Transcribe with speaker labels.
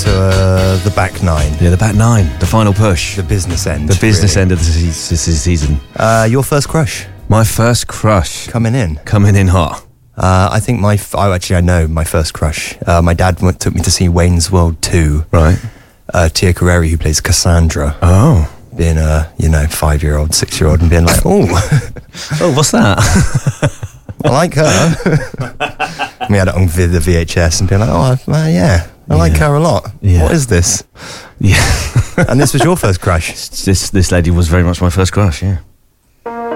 Speaker 1: to the back nine.
Speaker 2: Yeah, the back nine, the final push.
Speaker 1: The business end.
Speaker 2: The business
Speaker 1: really.
Speaker 2: end of the season.
Speaker 1: Your first crush?
Speaker 2: My first crush.
Speaker 1: Coming in
Speaker 2: hot.
Speaker 1: I think I know my first crush. My dad took me to see Wayne's World 2.
Speaker 2: Right.
Speaker 1: Tia Carrere, who plays Cassandra.
Speaker 2: Oh.
Speaker 1: Being a, 5-year-old, 6-year-old, and being like, oh.
Speaker 2: Oh, what's that?
Speaker 1: I like her. We had it on the VHS and being like, I like her a lot.
Speaker 2: Yeah.
Speaker 1: What is this?
Speaker 2: Yeah.
Speaker 1: And this was your first crush?
Speaker 2: This lady was very much my first crush, yeah.